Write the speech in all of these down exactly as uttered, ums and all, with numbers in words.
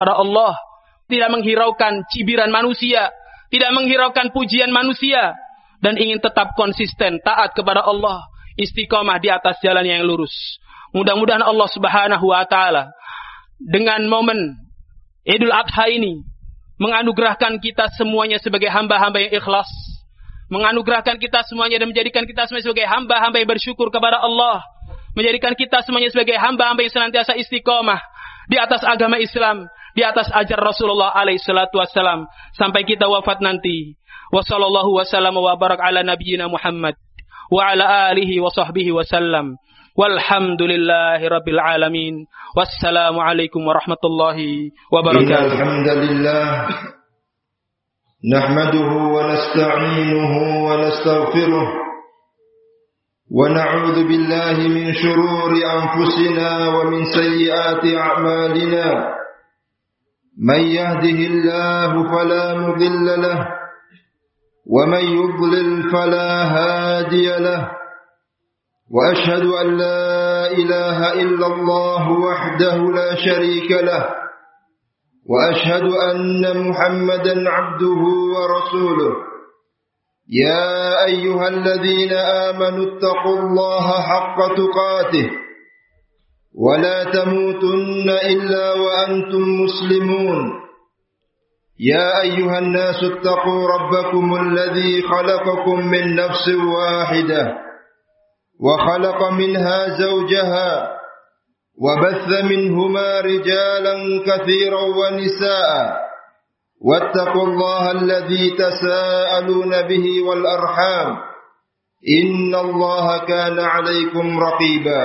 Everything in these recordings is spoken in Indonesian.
kepada Allah, tidak menghiraukan cibiran manusia, tidak menghiraukan pujian manusia, dan ingin tetap konsisten taat kepada Allah, istiqomah di atas jalan yang lurus. Mudah-mudahan Allah Subhanahu wa taala dengan momen Idul Adha ini menganugerahkan kita semuanya sebagai hamba-hamba yang ikhlas, menganugerahkan kita semuanya dan menjadikan kita semuanya sebagai hamba-hamba yang bersyukur kepada Allah, menjadikan kita semuanya sebagai hamba-hamba yang senantiasa istiqomah di atas agama Islam, di atas ajar Rasulullah alaihi salatu wassalam sampai kita wafat nanti. Wa sallallahu wasallam wa barak ala nabiyyina Muhammad wa ala alihi wa sahbihi wasallam. Walhamdulillahi rabbil alamin. Wassalamu alaikum warahmatullahi wabarakatuh. Alhamdulillah. Nahmaduhu wa nasta'inuhu wa nastaghfiruh. Wa na'udzu billahi min shururi anfusina wa min sayyiati a'malina. Man yahdihillahu fala mudilla lahu wa man yudlil fala hadiya lahu. Wa ashhadu an la ilaha illallah wahdahu la sharika lahu wa ashhadu anna Muhammadan 'abduhu wa rasuluh. Ya ayyuhalladzina amanu taqullaha haqqa tuqatih wa la tamutunna illa wa antum muslimun. Ya ayyuhan nasu taqu rabbakumul ladzi khalaqakum min nafsin wahidah wa khalaqa minha zawjaha wa batha minhuma rijalan katsiran wa nisaa. Wattaqullaha alladzi tasaaluna bihi wal arham innallaha kana 'alaykum raqiba.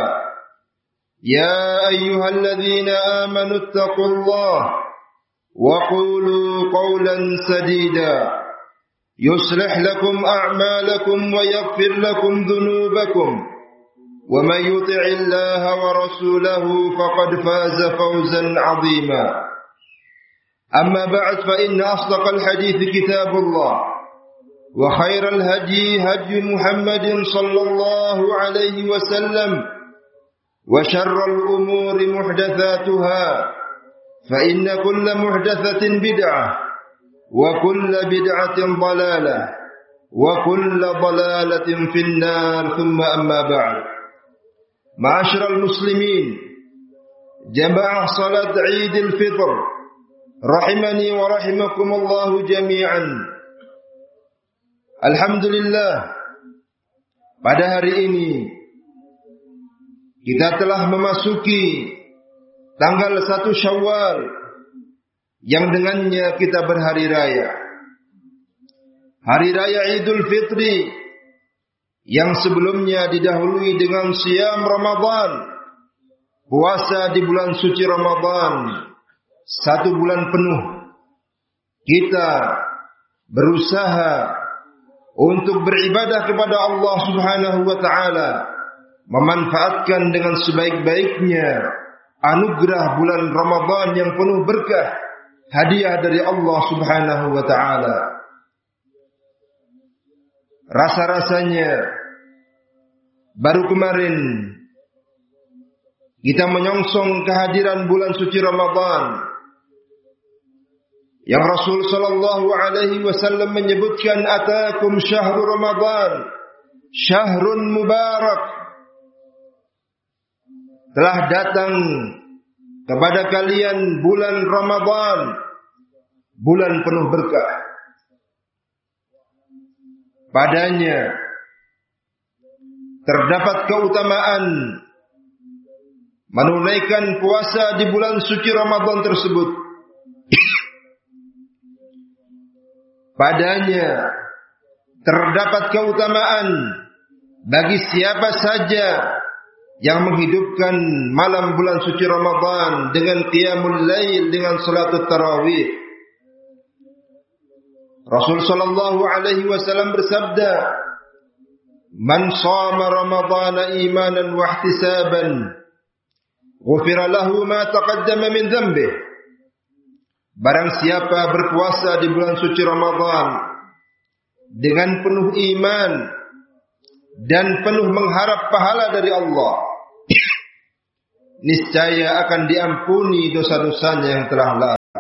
Ya ayyuhalladzina amanu taqullaha وقولوا قولا سديدا يصلح لكم أعمالكم ويغفر لكم ذنوبكم ومن يطع الله ورسوله فقد فاز فوزا عظيما. أما بعد فإن أصدق الحديث كتاب الله وخير الهدي هدي محمد صلى الله عليه وسلم وشر الأمور محدثاتها فإن كل محدثة بدعة وكل بدعة ضلالة وكل ضلالة في النار. ثم أما بعد. معاشر المسلمين جماعة صلاة عيد الفطر rahimani wa rahimakumullahu jami'an. Alhamdulillah, pada hari ini kita telah memasuki tanggal satu Syawal yang dengannya kita berhari raya. Hari raya Idul Fitri yang sebelumnya didahului dengan siam Ramadan, puasa di bulan suci Ramadan, satu bulan penuh kita berusaha untuk beribadah kepada Allah Subhanahu wa taala, memanfaatkan dengan sebaik-baiknya anugerah bulan Ramadan yang penuh berkah, hadiah dari Allah Subhanahu wa taala. Rasa-rasanya baru kemarin kita menyongsong kehadiran bulan suci Ramadan yang Rasul sallallahu alaihi wasallam menyebutkan, atakum syahrul Ramadan syahrun mubarak, telah datang kepada kalian bulan Ramadan, bulan penuh berkah. Padanya terdapat keutamaan menunaikan puasa di bulan suci Ramadan tersebut. Padanya terdapat keutamaan bagi siapa saja yang menghidupkan malam bulan suci Ramadan dengan qiyamul lail, dengan salatul tarawih. Rasul sallallahu alaihi wasallam bersabda, "Man shama Ramadhana imanan wa ihtisaban, ghufira lahu ma taqaddama min dhanbihi." Barang siapa berpuasa di bulan suci Ramadan dengan penuh iman dan penuh mengharap pahala dari Allah, niscaya akan diampuni dosa-dosanya yang telah lalu.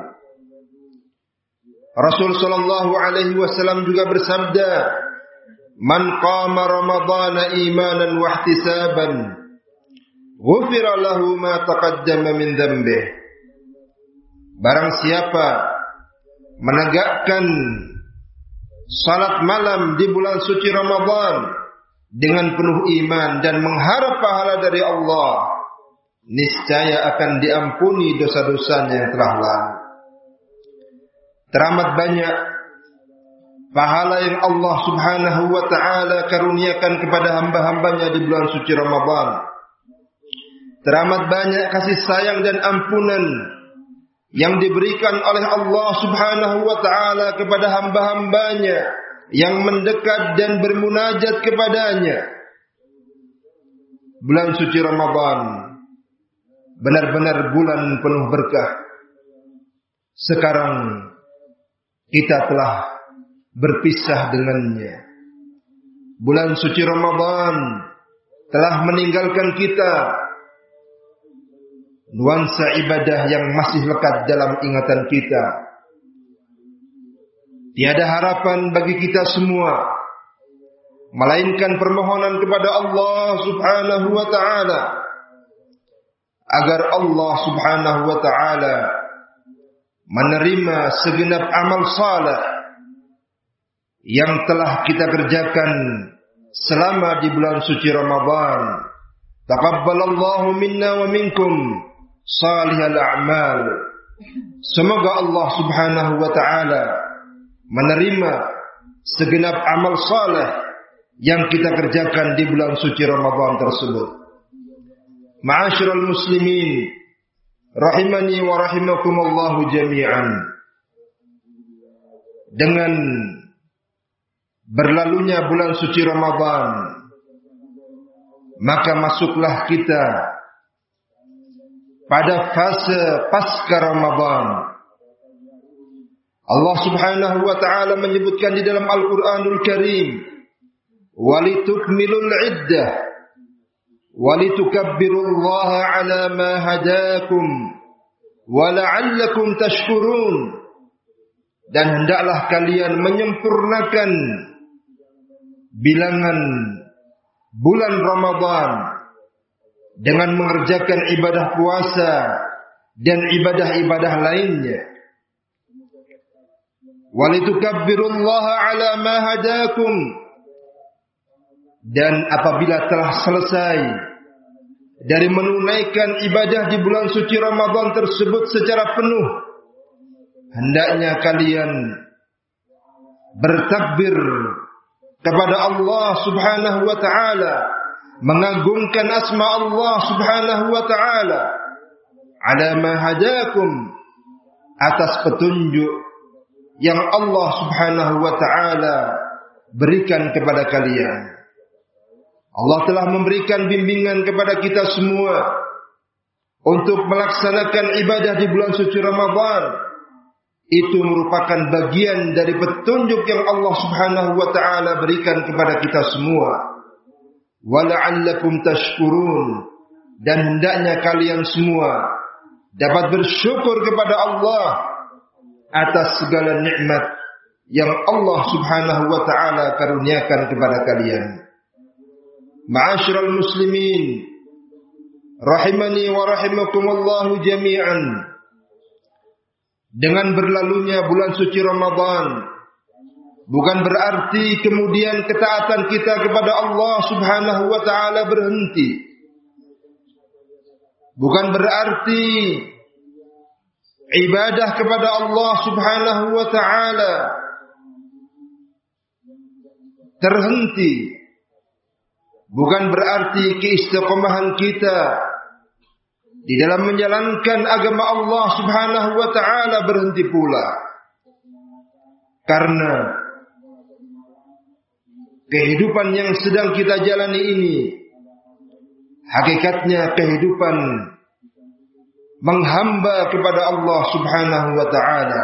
Rasul sallallahu alaihi wasallam juga bersabda, "Man qama Ramadhana imanan wa ihtisaban, ghufira lahu ma taqaddama min dhanbihi." Barang siapa menegakkan salat malam di bulan suci Ramadan dengan penuh iman dan mengharap pahala dari Allah, niscaya akan diampuni dosa-dosanya yang telah lalu. Teramat banyak pahala yang Allah subhanahu wa ta'ala karuniakan kepada hamba-hambanya di bulan suci Ramadan. Teramat banyak kasih sayang dan ampunan yang diberikan oleh Allah subhanahu wa ta'ala kepada hamba-hambanya yang mendekat dan bermunajat kepadanya. Bulan suci Ramadan benar-benar bulan penuh berkah. Sekarang kita telah berpisah dengannya. Bulan suci Ramadan telah meninggalkan kita. Nuansa ibadah yang masih lekat dalam ingatan kita. Tiada harapan bagi kita semua melainkan permohonan kepada Allah subhanahu wa ta'ala agar Allah subhanahu wa ta'ala menerima segenap amal saleh yang telah kita kerjakan selama di bulan suci Ramadan. Taqabbalallahu minna wa minkum salihal a'mal. Semoga Allah subhanahu wa ta'ala menerima segenap amal saleh yang kita kerjakan di bulan suci Ramadan tersebut. Ma'asyiral muslimin, rahimani wa rahimakumullahu jami'an. Dengan berlalunya bulan suci Ramadan, maka masuklah kita pada fase pasca Ramadan. Allah subhanahu wa ta'ala menyebutkan di dalam Al-Quranul Karim, "Walitukmilul iddah, walitukabbirullaha ala ma hadakum, wala'allakum tashkurun." Dan hendaklah kalian menyempurnakan bilangan bulan Ramadan dengan mengerjakan ibadah puasa dan ibadah-ibadah lainnya. Walitukabbirullaha ala ma hadakum. Dan apabila telah selesai dari menunaikan ibadah di bulan suci Ramadan tersebut secara penuh, hendaknya kalian bertakbir kepada Allah subhanahu wa ta'ala, mengagungkan asma Allah subhanahu wa ta'ala ala ma hadakum, atas petunjuk yang Allah subhanahu wa ta'ala berikan kepada kalian. Allah telah memberikan bimbingan kepada kita semua untuk melaksanakan ibadah di bulan suci Ramadan. Itu merupakan bagian dari petunjuk yang Allah subhanahu wa ta'ala berikan kepada kita semua. Wala'allakum tashkurun. Dan hendaknya kalian semua dapat bersyukur kepada Allah atas segala nikmat yang Allah subhanahu wa ta'ala karuniakan kepada kalian. Ma'asyiral muslimin, rahimani wa rahimakumullahu jami'an. Dengan berlalunya bulan suci Ramadan, bukan berarti kemudian ketaatan kita kepada Allah subhanahu wa ta'ala berhenti. Bukan berarti ibadah kepada Allah subhanahu wa ta'ala terhenti. Bukan berarti keistiqomahan kita di dalam menjalankan agama Allah subhanahu wa ta'ala berhenti pula. Karena kehidupan yang sedang kita jalani ini hakikatnya kehidupan menghamba kepada Allah subhanahu wa ta'ala.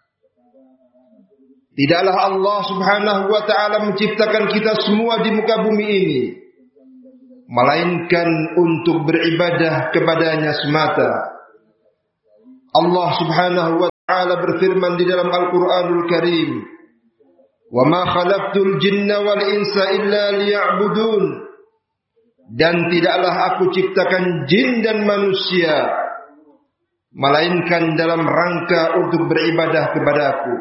Tidaklah Allah subhanahu wa ta'ala menciptakan kita semua di muka bumi ini melainkan untuk beribadah kepadanya semata. Allah subhanahu wa Ta'ala berfirman di dalam Al-Quranul Karim, "Wa ma khalaqtul jinna wal insa illa liya'budun." Dan tidaklah aku ciptakan jin dan manusia melainkan dalam rangka untuk beribadah kepadaku.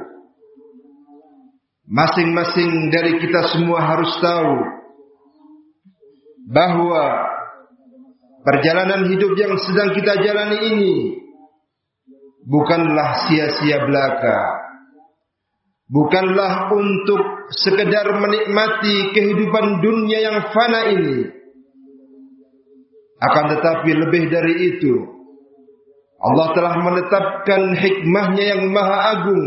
Masing-masing dari kita semua harus tahu bahwa perjalanan hidup yang sedang kita jalani ini bukanlah sia-sia belaka. Bukanlah untuk sekedar menikmati kehidupan dunia yang fana ini. Akan tetapi lebih dari itu, Allah telah menetapkan hikmahnya yang maha agung,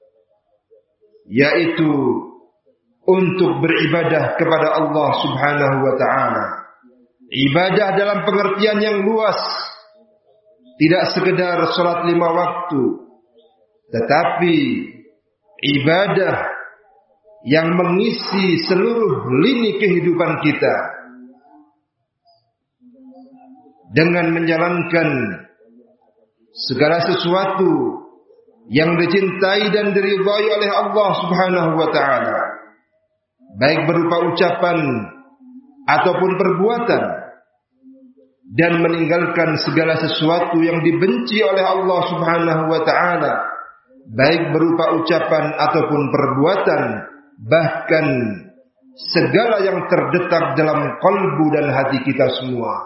yaitu untuk beribadah kepada Allah Subhanahu wa ta'ala. Ibadah dalam pengertian yang luas, tidak sekedar salat lima waktu, tetapi ibadah yang mengisi seluruh lini kehidupan kita dengan menjalankan segala sesuatu yang dicintai dan diridhai oleh Allah Subhanahu wa ta'ala, baik berupa ucapan ataupun perbuatan, dan meninggalkan segala sesuatu yang dibenci oleh Allah Subhanahu wa ta'ala, baik berupa ucapan ataupun perbuatan, bahkan segala yang terdetak dalam kalbu dan hati kita semua.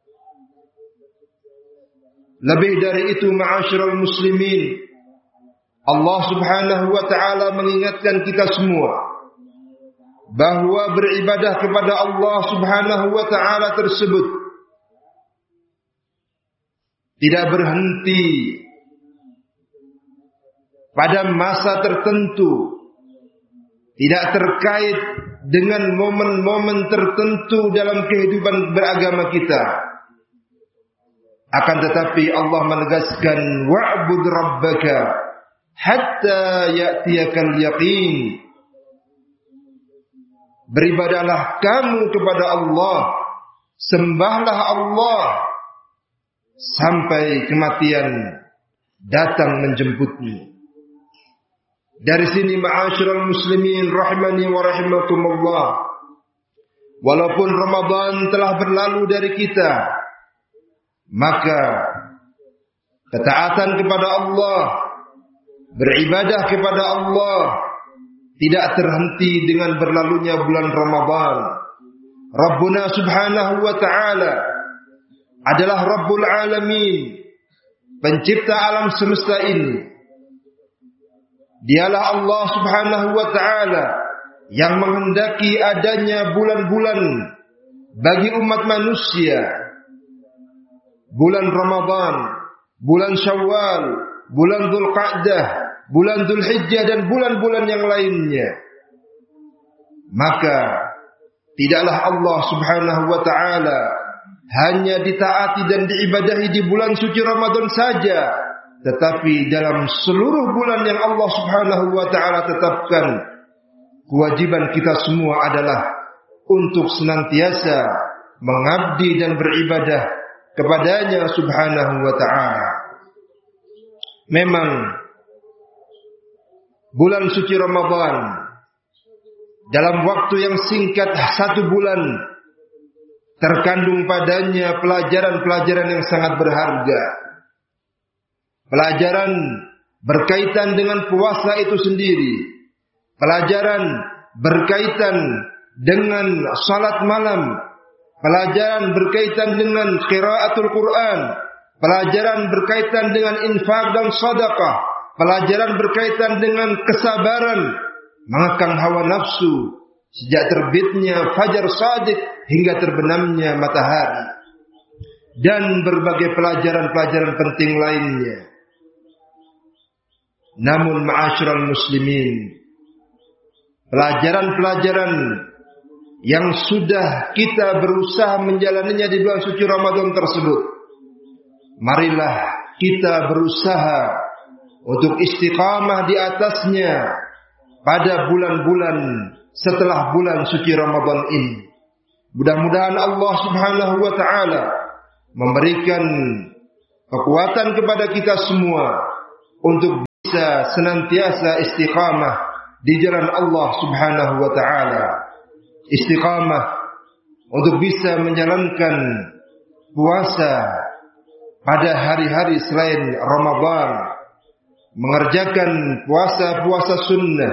Lebih dari itu, ma'asyiral muslimin, Allah Subhanahu wa ta'ala mengingatkan kita semua bahwa beribadah kepada Allah Subhanahu wa ta'ala tersebut tidak berhenti pada masa tertentu, tidak terkait dengan momen-momen tertentu dalam kehidupan beragama kita. Akan tetapi Allah menegaskan, wa'bud rabbaka hatta ya'tiyakal yaqin. Beribadahlah kamu kepada Allah, sembahlah Allah sampai kematian datang menjemputmu. Dari sini ma'asyiral muslimin rahimani wa rahimakumullah, walaupun Ramadan telah berlalu dari kita, maka ketaatan kepada Allah, beribadah kepada Allah tidak terhenti dengan berlalunya bulan Ramadan. Rabbuna Subhanahu wa ta'ala adalah Rabbul Alamin, pencipta alam semesta ini. Dialah Allah Subhanahu wa ta'ala yang menghendaki adanya bulan-bulan bagi umat manusia. Bulan Ramadan, bulan Syawal, bulan Dzulqa'dah, bulan Dzulhijjah, dan bulan-bulan yang lainnya. Maka tidaklah Allah Subhanahu wa ta'ala hanya ditaati dan diibadahi di bulan suci Ramadan saja, tetapi dalam seluruh bulan yang Allah Subhanahu wa ta'ala tetapkan, kewajiban kita semua adalah untuk senantiasa mengabdi dan beribadah kepadanya Subhanahu wa ta'ala. Memang bulan suci Ramadan dalam waktu yang singkat satu bulan terkandung padanya pelajaran-pelajaran yang sangat berharga. Pelajaran berkaitan dengan puasa itu sendiri, pelajaran berkaitan dengan salat malam, pelajaran berkaitan dengan qiraatul Quran, pelajaran berkaitan dengan infak dan sedekah, pelajaran berkaitan dengan kesabaran, mengekang hawa nafsu sejak terbitnya fajar shadiq hingga terbenamnya matahari, dan berbagai pelajaran-pelajaran penting lainnya. Namun ma'asyiral muslimin, pelajaran-pelajaran yang sudah kita berusaha menjalaninya di bulan suci Ramadan tersebut, marilah kita berusaha untuk istiqamah di atasnya pada bulan-bulan setelah bulan suci Ramadan ini. Mudah-mudahan Allah Subhanahu wa ta'ala memberikan kekuatan kepada kita semua untuk bisa senantiasa istiqamah di jalan Allah Subhanahu wa taala. Istiqamah untuk bisa menjalankan puasa pada hari-hari selain Ramadan, mengerjakan puasa-puasa sunnah,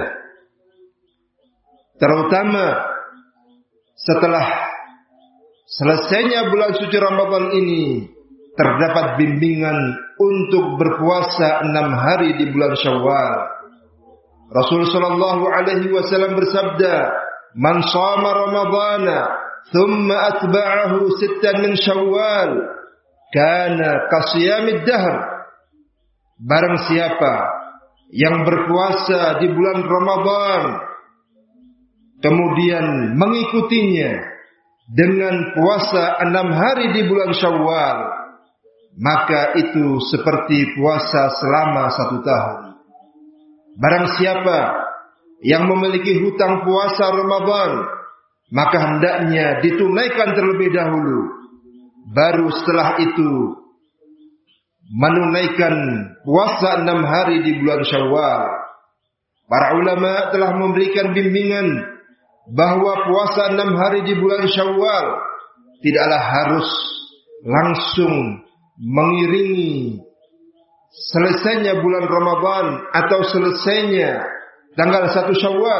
terutama setelah selesainya bulan suci Ramadan ini terdapat bimbingan untuk berpuasa enam hari di bulan Syawal. Rasul sallallahu alaihi wasallam bersabda, "Man shama Ramadhana thumma atba'ahu sittan min Syawal, kana qasiyamid dahr." Barang siapa yang berpuasa di bulan Ramadan kemudian mengikutinya dengan puasa enam hari di bulan Syawal, maka itu seperti puasa selama satu tahun. Barang siapa yang memiliki hutang puasa Ramadan, maka hendaknya ditunaikan terlebih dahulu, baru setelah itu menunaikan puasa enam hari di bulan Syawal. Para ulama telah memberikan bimbingan bahwa puasa enam hari di bulan Syawal tidaklah harus langsung mengiringi selesainya bulan Ramadan atau selesainya tanggal satu Syawal.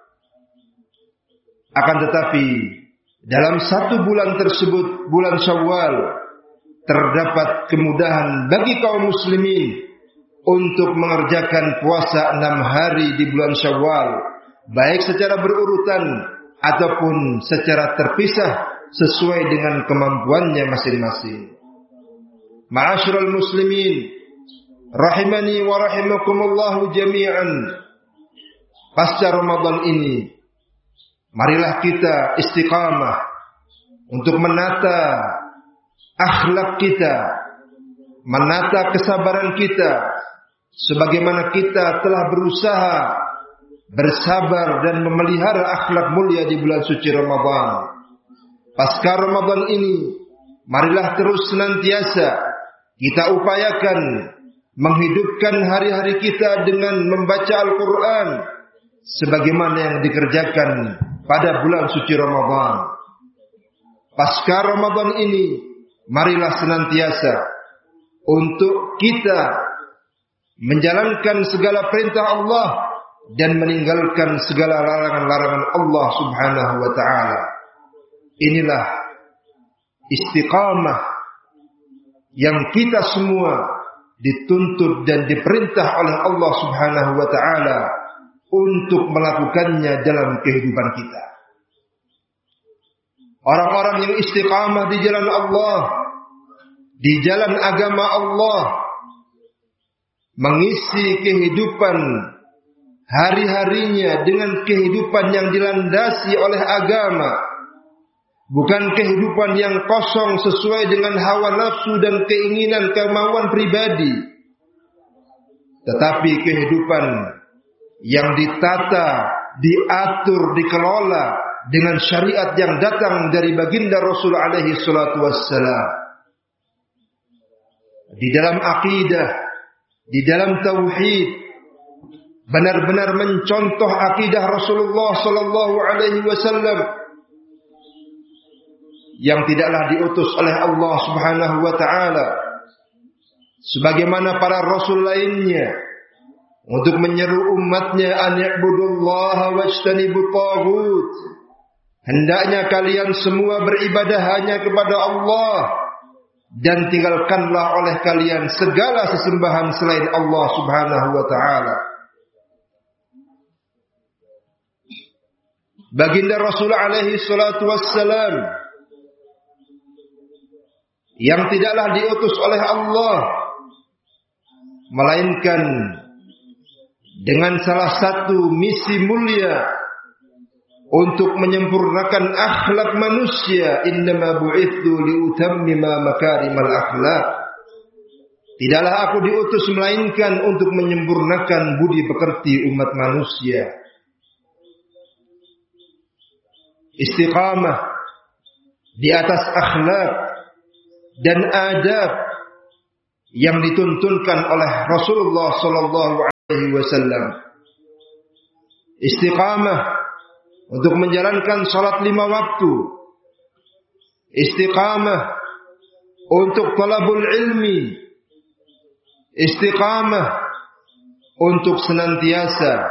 Akan tetapi dalam satu bulan tersebut, bulan Syawal, terdapat kemudahan bagi kaum muslimin untuk mengerjakan puasa enam hari di bulan Syawal, baik secara berurutan ataupun secara terpisah sesuai dengan kemampuannya masing-masing. Ma'asyiral muslimin, rahimani wa rahimakumullahu jami'an. Pasca Ramadan ini, marilah kita istiqamah untuk menata akhlak kita, menata kesabaran kita, sebagaimana kita telah berusaha bersabar dan memelihara akhlak mulia di bulan suci Ramadan. Pasca Ramadan ini, marilah terus senantiasa kita upayakan menghidupkan hari-hari kita dengan membaca Al-Quran sebagaimana yang dikerjakan pada bulan suci Ramadan. Pasca Ramadan ini, marilah senantiasa untuk kita menjalankan segala perintah Allah dan meninggalkan segala larangan-larangan Allah Subhanahu wa taala. Inilah istiqamah yang kita semua dituntut dan diperintah oleh Allah Subhanahu wa taala untuk melakukannya dalam kehidupan kita. Orang-orang yang istiqamah di jalan Allah, di jalan agama Allah, mengisi kehidupan hari-harinya dengan kehidupan yang dilandasi oleh agama, bukan kehidupan yang kosong sesuai dengan hawa nafsu dan keinginan kemauan pribadi, tetapi kehidupan yang ditata, diatur, dikelola dengan syariat yang datang dari baginda Rasul alaihi salatu wassalam. Di dalam akidah, di dalam tauhid, benar-benar mencontoh akidah Rasulullah sallallahu alaihi wasallam yang tidaklah diutus oleh Allah Subhanahu wa taala sebagaimana para rasul lainnya untuk menyeru umatnya an ya'budullaha wajtanibut taghut. Hendaknya kalian semua beribadah hanya kepada Allah dan tinggalkanlah oleh kalian segala sesembahan selain Allah Subhanahu wa taala. Baginda Rasul alaihi salatu wassalam yang tidaklah diutus oleh Allah melainkan dengan salah satu misi mulia untuk menyempurnakan akhlak manusia. Innama bu'ithu liutammima makarimal akhlak. Tidaklah aku diutus melainkan untuk menyempurnakan budi pekerti umat manusia. Istiqamah di atas akhlak dan adab yang dituntunkan oleh Rasulullah sallallahu alaihi wasallam. Istiqamah untuk menjalankan salat lima waktu. Istiqamah untuk talabul ilmi. Istiqamah untuk senantiasa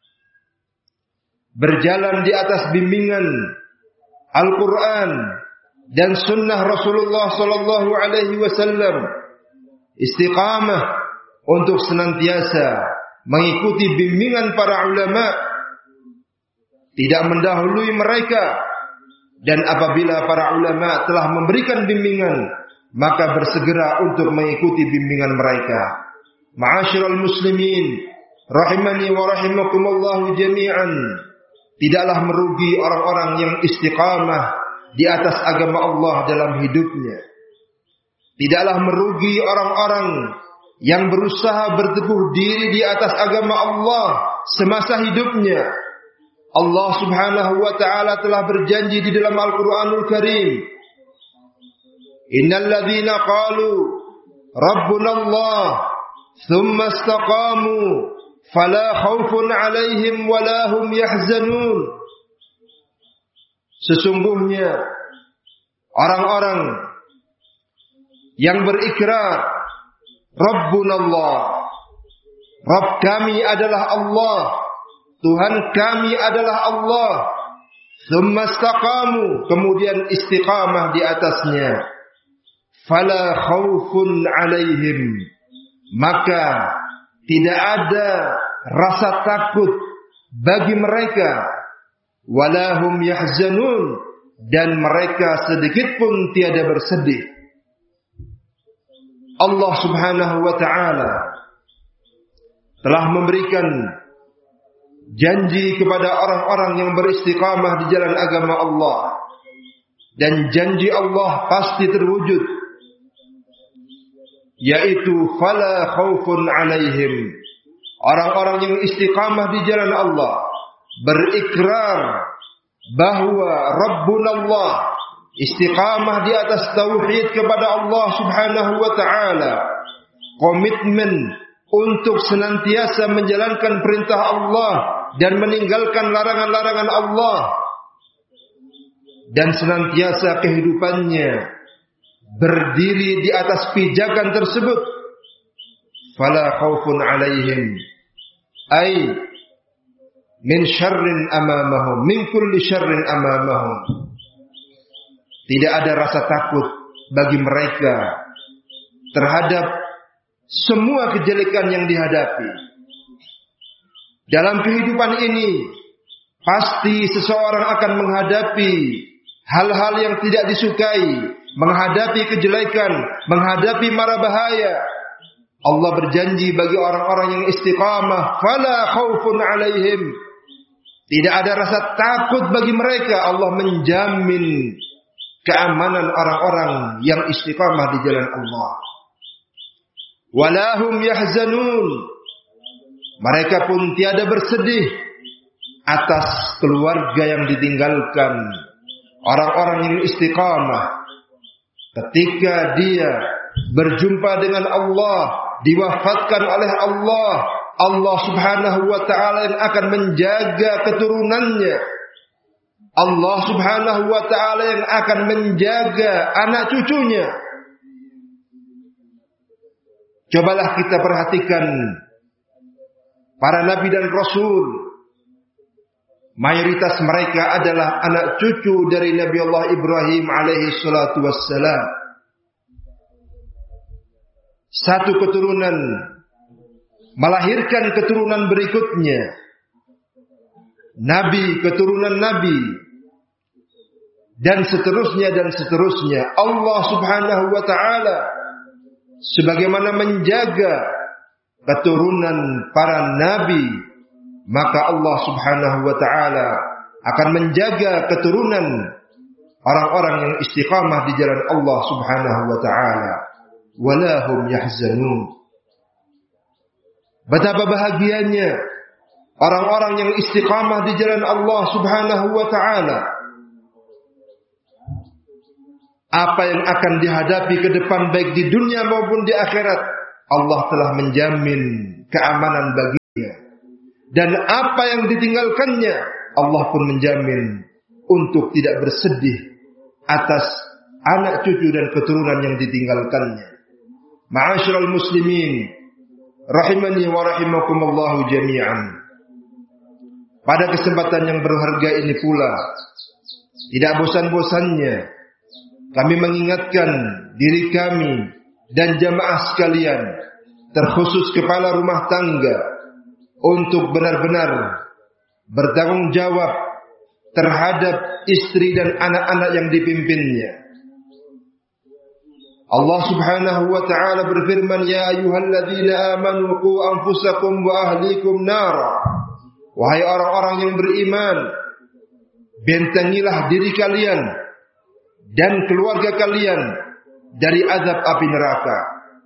berjalan di atas bimbingan Al-Quran dan sunnah Rasulullah sallallahu alaihi wasallam. Istiqamah untuk senantiasa mengikuti bimbingan para ulama, tidak mendahului mereka, dan apabila para ulama telah memberikan bimbingan, maka bersegera untuk mengikuti bimbingan mereka. Ma'asyiral muslimin, rahimani wa rahimakumullah jami'an. Tidaklah merugi orang-orang yang istiqamah di atas agama Allah dalam hidupnya. Tidaklah merugi orang-orang yang berusaha berteguh diri di atas agama Allah semasa hidupnya. Allah Subhanahu wa ta'ala telah berjanji di dalam Al-Quranul Karim, Innal ladzina qalu Rabbuna Allah thumma istaqamu fala khaufun 'alaihim wala hum yahzanun. Sesungguhnya orang-orang yang berikrar Rabbuna Allah, Rabb kami adalah Allah, Tuhan kami adalah Allah, thumma istaqamu, kemudian istiqamah di atasnya, fala khaufun 'alaihim, maka tidak ada rasa takut bagi mereka, walahum yahzanun, dan mereka sedikit pun tiada bersedih. Allah Subhanahu wa ta'ala telah memberikan janji kepada orang-orang yang beristiqamah di jalan agama Allah, dan janji Allah pasti terwujud, yaitu fala khaufun 'alaihim. Orang-orang yang istiqamah di jalan Allah berikrar bahwa Rabbuna Allah, istiqamah di atas tauhid kepada Allah Subhanahu wa ta'ala, komitmen untuk senantiasa menjalankan perintah Allah dan meninggalkan larangan-larangan Allah, dan senantiasa kehidupannya berdiri di atas pijakan tersebut. Fala khaufun 'alaihim, ay min syarrin amamahum, min kulli syarrin amamahum. Tidak ada rasa takut bagi mereka terhadap semua kejelekan yang dihadapi. Dalam kehidupan ini pasti seseorang akan menghadapi hal-hal yang tidak disukai, menghadapi kejelekan, menghadapi mara bahaya. Allah berjanji bagi orang-orang yang istiqamah, fala khaufun 'alaihim, tidak ada rasa takut bagi mereka. Allah menjamin keamanan orang-orang yang istiqamah di jalan Allah. Walahum yahzanun, mereka pun tiada bersedih atas keluarga yang ditinggalkan. Orang-orang yang istiqamah, ketika dia berjumpa dengan Allah, diwafatkan oleh Allah, Allah Subhanahu wa ta'ala yang akan menjaga keturunannya. Allah Subhanahu wa ta'ala yang akan menjaga anak cucunya. Cobalah kita perhatikan para nabi dan rasul. Mayoritas mereka adalah anak cucu dari Nabi Allah Ibrahim alaihi salatu wassalam. Satu keturunan melahirkan keturunan berikutnya, nabi, keturunan nabi, dan seterusnya dan seterusnya. Allah Subhanahu wa ta'ala sebagaimana menjaga keturunan para nabi, maka Allah Subhanahu wa ta'ala akan menjaga keturunan orang-orang yang istiqamah di jalan Allah Subhanahu wa ta'ala. Walahum yahzanun. Betapa bahagianya orang-orang yang istiqamah di jalan Allah Subhanahu wa ta'ala. apa yang akan dihadapi ke depan baik di dunia maupun di akhirat, Allah telah menjamin keamanan baginya. Dan apa yang ditinggalkannya, Allah pun menjamin untuk tidak bersedih atas anak cucu dan keturunan yang ditinggalkannya. Ma'asyiral muslimin, rahimani wa rahimakumullahu jami'an. Pada kesempatan yang berharga ini pula, tidak bosan-bosannya kami mengingatkan diri kami dan jamaah sekalian, terkhusus kepala rumah tangga, untuk benar-benar bertanggung jawab terhadap istri dan anak-anak yang dipimpinnya. Allah Subhanahu wa ta'ala berfirman, ya ayyuhalladzina amanu qu anfusakum wa ahlikum nara. Wahai orang-orang yang beriman, bentengilah diri kalian dan keluarga kalian dari azab api neraka.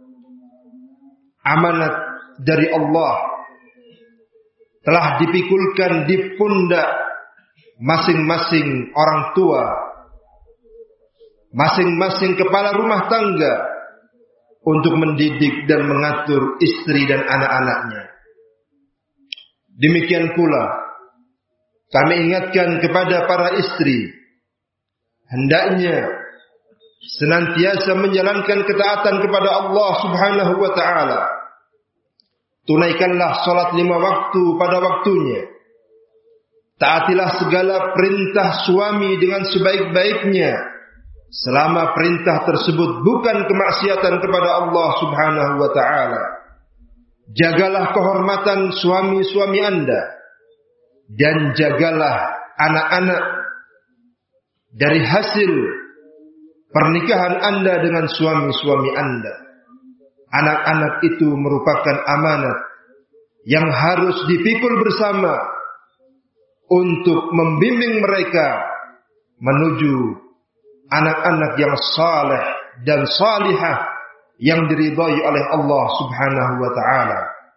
Amanat dari Allah telah dipikulkan di pundak masing-masing orang tua, masing-masing kepala rumah tangga, untuk mendidik dan mengatur istri dan anak-anaknya. Demikian pula kami ingatkan kepada para istri, hendaknya senantiasa menjalankan ketaatan kepada Allah Subhanahu wa ta'ala. Tunaikanlah salat lima waktu pada waktunya. Taatilah segala perintah suami dengan sebaik-baiknya, selama perintah tersebut bukan kemaksiatan kepada Allah Subhanahu wa ta'ala. Jagalah kehormatan suami-suami Anda, dan jagalah anak-anak dari hasil pernikahan Anda dengan suami-suami Anda. Anak-anak itu merupakan amanat yang harus dipikul bersama untuk membimbing mereka menuju anak-anak yang saleh dan salihah yang diridhai oleh Allah Subhanahu wa ta'ala.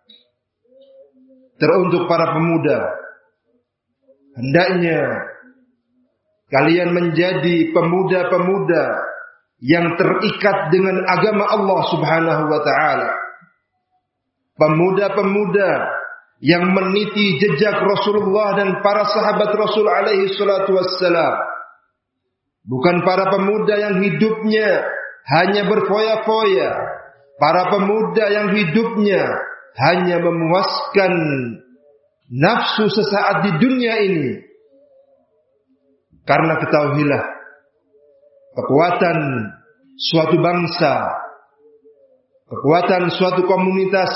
Teruntuk para pemuda, hendaknya kalian menjadi pemuda-pemuda yang terikat dengan agama Allah Subhanahu wa ta'ala. Pemuda-pemuda yang meniti jejak Rasulullah dan para sahabat Rasul alaihi salatu wassalam. Bukan para pemuda yang hidupnya hanya berfoya-foya, para pemuda yang hidupnya hanya memuaskan nafsu sesaat di dunia ini. Karena ketahuilah, kekuatan suatu bangsa, kekuatan suatu komunitas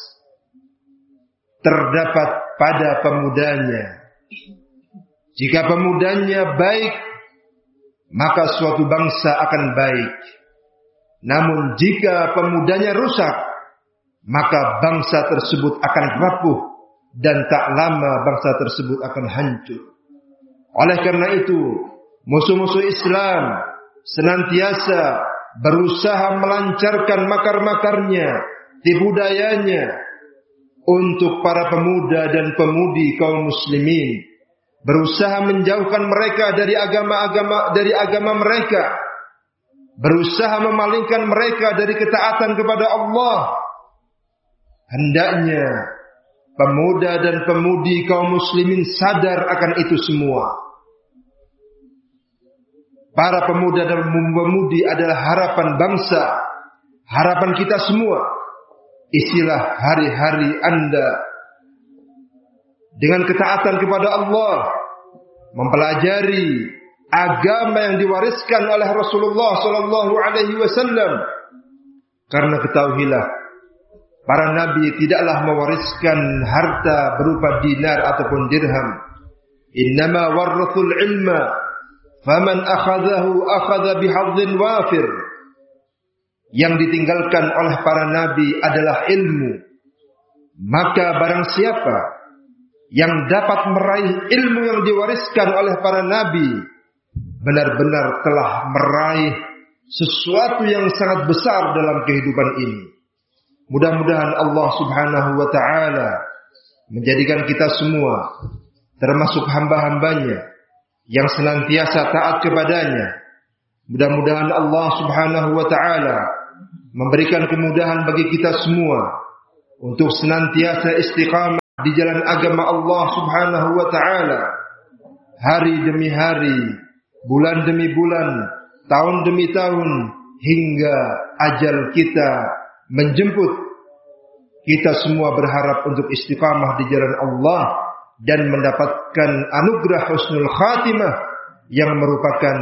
terdapat pada pemudanya. Jika pemudanya baik, maka suatu bangsa akan baik. Namun jika pemudanya rusak, maka bangsa tersebut akan rapuh dan tak lama bangsa tersebut akan hancur. Oleh karena itu, musuh-musuh Islam senantiasa berusaha melancarkan makar-makarnya, tipu dayanya untuk para pemuda dan pemudi kaum muslimin, berusaha menjauhkan mereka dari agama-agama dari agama mereka, berusaha memalingkan mereka dari ketaatan kepada Allah. Hendaknya pemuda dan pemudi kaum muslimin sadar akan itu semua. Para pemuda dan pemudi adalah harapan bangsa, harapan kita semua. Isilah hari-hari Anda dengan ketaatan kepada Allah, mempelajari agama yang diwariskan oleh Rasulullah sallallahu alaihi wasallam. Karena ketahuilah, para nabi tidaklah mewariskan harta berupa dinar ataupun dirham. Innama warrathul ilma, faman akhadhahu akhadha bihadhin wafir. Yang ditinggalkan oleh para nabi adalah ilmu. Maka barang siapa yang dapat meraih ilmu yang diwariskan oleh para nabi, benar-benar telah meraih sesuatu yang sangat besar dalam kehidupan ini. Mudah-mudahan Allah Subhanahu wa ta'ala menjadikan kita semua termasuk hamba-hambanya yang senantiasa taat kepadanya, Mudah-mudahan Allah Subhanahu wa taala memberikan kemudahan bagi kita semua untuk senantiasa istiqamah di jalan agama Allah Subhanahu wa taala hari demi hari, bulan demi bulan, tahun demi tahun, hingga ajal kita menjemput. Kita semua berharap untuk istiqamah di jalan Allah dan mendapatkan anugerah husnul khatimah yang merupakan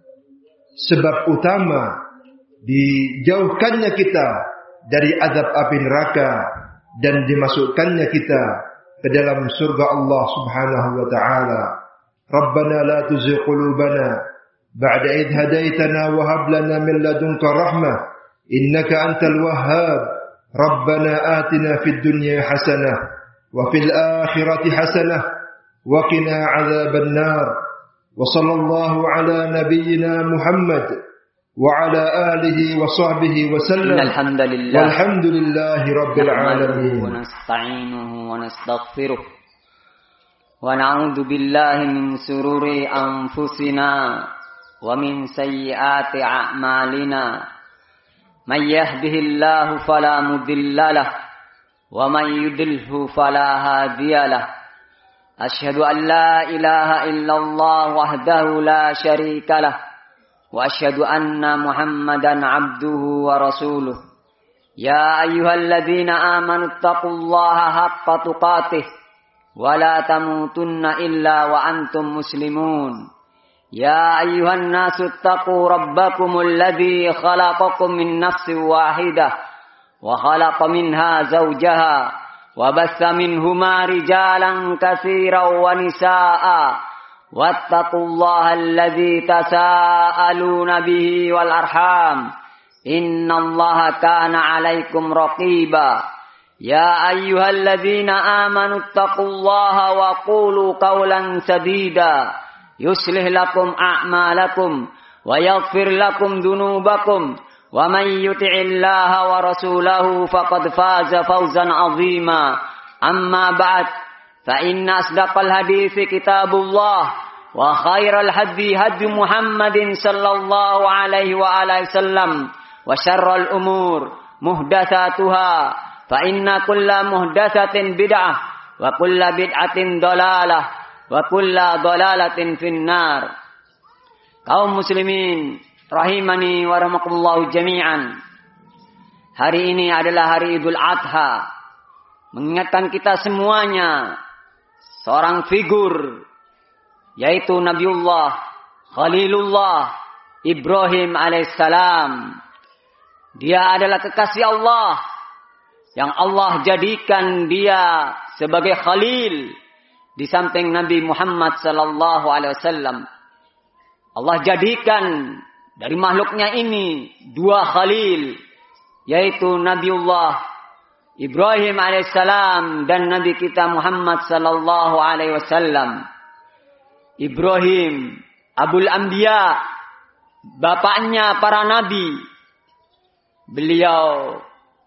sebab utama dijauhkannya kita dari azab api neraka dan dimasukkannya kita ke dalam surga Allah Subhanahu wa taala. Rabbana la tuzigh qulubana ba'da idh hadaitana wa hab lana min ladunka rahmah innaka antal wahhab. Rabbana atina fid dunya hasanah wa fil akhirati hasanah wa qina 'adzaban nar. Wa sallallahu ala nabiyyina Muhammad wa ala alihi wa sahbihi wa sallam. Alhamdulillah. Walhamdulillahi rabbil alamin. Wa nasta'inuhu wa nastaghfiruh. Wa na'udzu billahi min sururi anfusina wa min sayyiati a'malina. Man yahdihillahu fala mudilla lahu wa man yudlilhu fala hadiya lahu. Asyhadu an la ilaha illallah wahdahu la syarika lahu wa asyhadu anna Muhammadan abduhu wa rasuluh. Ya ayyuhalladzina amanu taqullaha haqqa tuqatih wa la tamutunna illa wa antum muslimun. Ya ayyuhan nasu taqu rabbakumul ladzi khalaqakum min nafsin wahidah wa khalaqa minha zawjaha wa bassa minhuma rijalan katsiran wa nisaa'a wattaqullaha alladzi tasaaluna bihi wal arham innallaha kana 'alaikum raqiba. Ya ayyuhalladzina amanu taqullaha wa qulu qawlan sadida yuslih lakum a'malakum wa yaghfir lakum dhunubakum wa man yuti'illaha wa rasulahu faqad faza fawzan 'azima. Amma ba'd, fa inna asdaqal hadithi kitabullah wa khairal hadi hadi Muhammadin sallallahu alaihi wa alihi wasallam wa syarrul umur muhdatsatuha fa inna kulla muhdatsatin bid'ah wa kulla bid'atin dhalalah wa kulla dhalalatin finnar. Kaum muslimin rahimani wa rahimakumullah jami'an. Hari ini adalah hari Idul Adha, mengingatkan kita semuanya seorang figur, yaitu Nabiullah Khalilullah Ibrahim alaihissalam. Dia adalah kekasih Allah yang Allah jadikan dia sebagai Khalil di samping Nabi Muhammad sallallahu alaihi wasallam. Allah jadikan dari makhluknya ini dua khalil, yaitu Nabiullah Ibrahim alaihissalam dan Nabi kita Muhammad sallallahu alaihi wasallam. Ibrahim Abul Anbiya, bapaknya para nabi. Beliau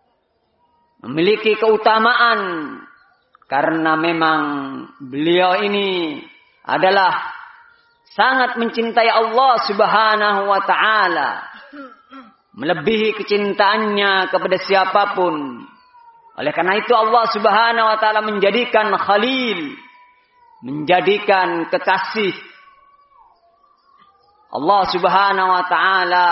memiliki keutamaan karena memang beliau ini adalah sangat mencintai Allah Subhanahu wa taala, melebihi kecintaannya kepada siapapun. Oleh karena itu Allah Subhanahu wa taala menjadikan khalil, menjadikan kekasih. Allah Subhanahu wa taala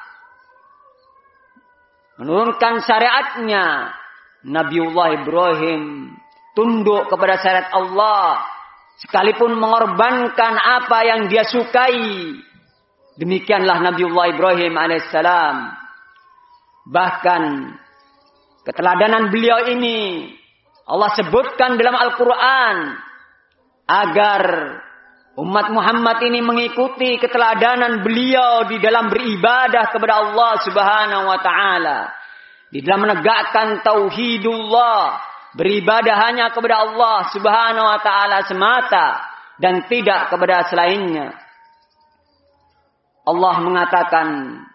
menurunkan syariatnya. Nabiullah Ibrahim tunduk kepada syariat Allah, sekalipun mengorbankan apa yang dia sukai. Demikianlah Nabiullah Ibrahim alaihissalam. Bahkan keteladanan beliau ini Allah sebutkan dalam Al-Quran agar umat Muhammad ini mengikuti keteladanan beliau di dalam beribadah kepada Allah Subhanahu wa taala, di dalam menegakkan tauhidullah, beribadah hanya kepada Allah Subhanahu wa taala semata dan tidak kepada selainnya. Allah mengatakan,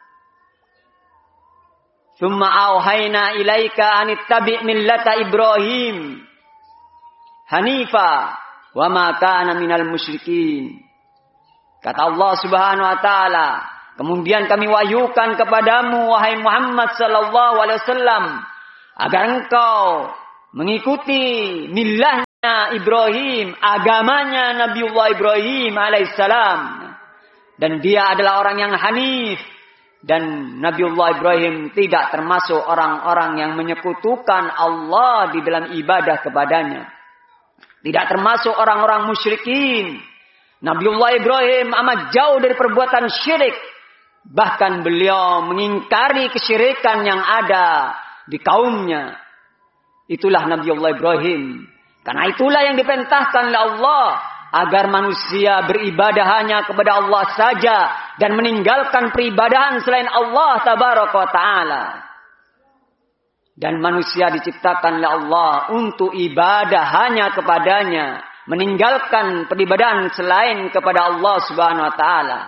"Tsumma auhayna ilaika anittabi' millata Ibrahim hanifa wa ma kana minal musyrikin." Kata Allah Subhanahu wa taala, Kemudian kami wahyukan kepadamu wahai Muhammad sallallahu alaihi wasallam agar engkau mengikuti millahnya Ibrahim, agamanya Nabiullah Ibrahim alaihissalam. Dan dia adalah orang yang hanif. Dan Nabiullah Ibrahim tidak termasuk orang-orang yang menyekutukan Allah di dalam ibadah kepadanya. Tidak termasuk orang-orang musyrikin. Nabiullah Ibrahim amat jauh dari perbuatan syirik. Bahkan beliau mengingkari kesyirikan yang ada di kaumnya. Itulah Nabiullah Ibrahim. Karena itulah yang diperintahkan oleh Allah. Agar manusia beribadah hanya kepada Allah saja. Dan meninggalkan peribadahan selain Allah tabaraka wa ta'ala. Dan manusia diciptakan oleh Allah untuk ibadah hanya kepadanya. Meninggalkan peribadahan selain kepada Allah subhanahu wa ta'ala.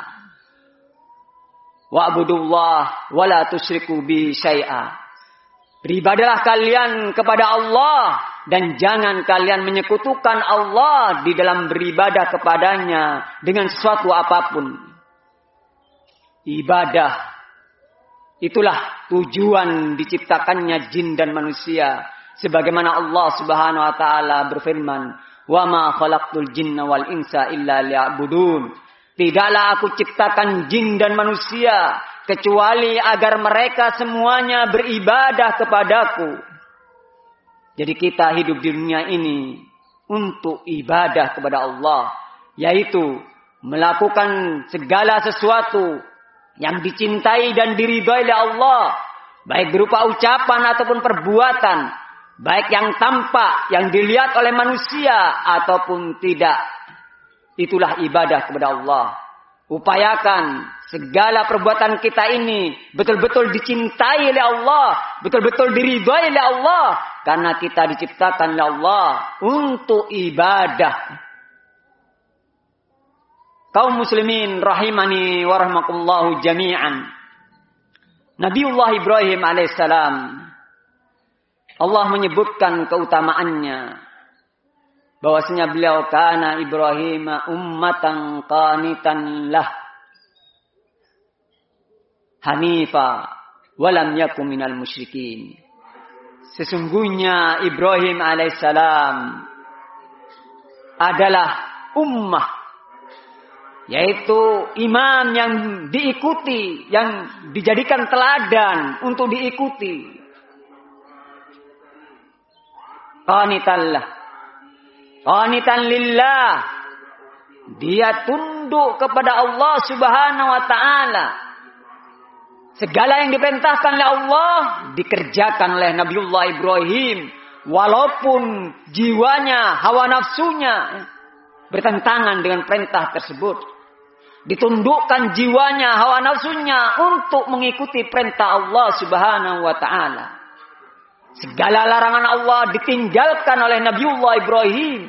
Wa'budullah wa la tusyriku bi syai'a. Beribadalah kalian kepada Allah dan jangan kalian menyekutukan Allah di dalam beribadah kepadanya dengan sesuatu apapun. Ibadah itulah tujuan diciptakannya jin dan manusia, sebagaimana Allah Subhanahu wa taala berfirman, "Wa ma khalaqtul jinna wal insa illa liya'budun." Tidaklah aku ciptakan jin dan manusia kecuali agar mereka semuanya beribadah kepadaku. Jadi kita hidup di dunia ini untuk ibadah kepada Allah. Yaitu melakukan segala sesuatu yang dicintai dan diridhai oleh Allah. Baik berupa ucapan ataupun perbuatan. Baik yang tampak, yang dilihat oleh manusia ataupun tidak. Itulah ibadah kepada Allah. Upayakan segala perbuatan kita ini betul-betul dicintai oleh Allah. Betul-betul diridhai oleh Allah. Karena kita diciptakan oleh Allah untuk ibadah. Kaum muslimin rahimani wa rahmakumullahu jami'an. Nabiullah Ibrahim alaihissalam. Allah menyebutkan keutamaannya. Bahwasanya beliau kana Ibrahim ummatan qanitan lah. Hanifa walam yakum minal musyrikin. Sesungguhnya Ibrahim alaihissalam adalah ummah. Yaitu imam yang diikuti. Yang dijadikan teladan untuk diikuti. Qanitan lah. Qanitan lillah. Dia tunduk kepada Allah subhanahu wa ta'ala. Segala yang diperintahkan oleh Allah dikerjakan oleh Nabiullah Ibrahim. Walaupun jiwanya, hawa nafsunya bertentangan dengan perintah tersebut. Ditundukkan jiwanya, hawa nafsunya untuk mengikuti perintah Allah subhanahu wa ta'ala. Segala larangan Allah ditinggalkan oleh Nabiullah Ibrahim.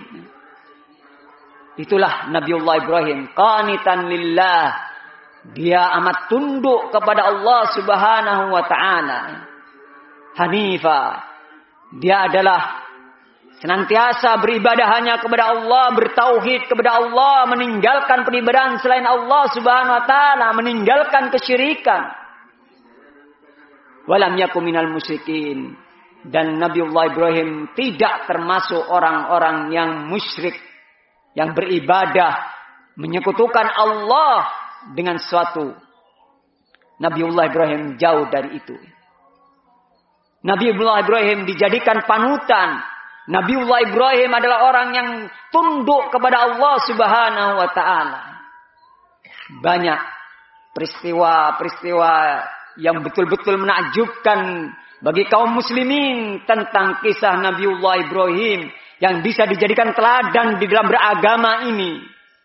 Itulah Nabiullah Ibrahim. Qanitan lillah. Dia amat tunduk kepada Allah subhanahu wa ta'ala. Hanifa. Dia adalah senantiasa beribadah hanya kepada Allah. Bertauhid kepada Allah. Meninggalkan peribadahan selain Allah subhanahu wa ta'ala. Meninggalkan kesyirikan. Walam yakum minal musyrikin. Dan Nabiullah Ibrahim tidak termasuk orang-orang yang musyrik. Yang beribadah. Menyekutukan Allah dengan sesuatu. Nabiullah Ibrahim jauh dari itu. Nabiullah Ibrahim dijadikan panutan. Nabiullah Ibrahim adalah orang yang tunduk kepada Allah subhanahu wa ta'ala. Banyak peristiwa-peristiwa yang betul-betul menakjubkan bagi kaum muslimin tentang kisah Nabiullah Ibrahim yang bisa dijadikan teladan di dalam beragama ini.